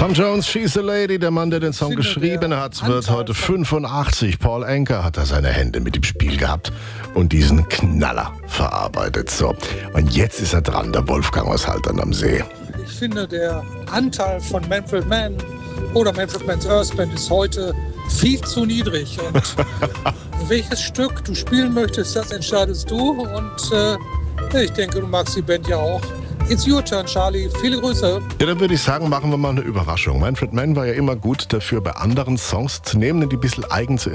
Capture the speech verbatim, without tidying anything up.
Tom Jones, She's a Lady, der Mann, der den Song Finde, geschrieben hat, Anteil wird heute von- fünfundachtzig. Paul Anka hat da seine Hände mit im Spiel gehabt und diesen Knaller verarbeitet. So, und jetzt ist er dran, der Wolfgang aus Haltern am See. Ich finde, der Anteil von Manfred Mann oder Manfred Mann's Earth Band ist heute viel zu niedrig. Und welches Stück du spielen möchtest, das entscheidest du. Und äh, ich denke, du magst die Band ja auch. It's your turn, Charlie. Viele Grüße. Ja, dann würde ich sagen, machen wir mal eine Überraschung. Manfred Mann war ja immer gut dafür, bei anderen Songs zu nehmen und die ein bisschen eigen zu